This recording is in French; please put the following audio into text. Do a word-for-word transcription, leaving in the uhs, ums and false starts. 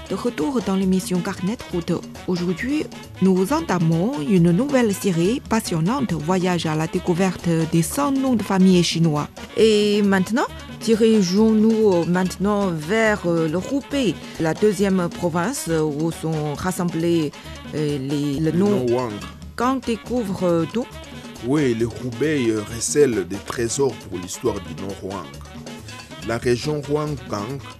de retour dans l'émission Carnet de route. Aujourd'hui, nous entamons une nouvelle série passionnante, voyage à la découverte des cent noms de famille chinois. Et maintenant, dirigeons-nous maintenant vers le Hubei, la deuxième province où sont rassemblés les, les noms. Quand découvre-t-on? Oui, le Hubei recèle des trésors pour l'histoire du Nord Huang. La région Huanggang